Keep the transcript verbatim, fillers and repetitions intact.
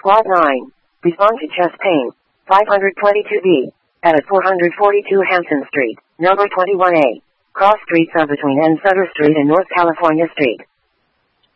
Squad nine. Respond to chest pain. five twenty-two B. At four forty-two Hampton Street, number twenty-one A. Cross streets are between N. Sutter Street and North California Street.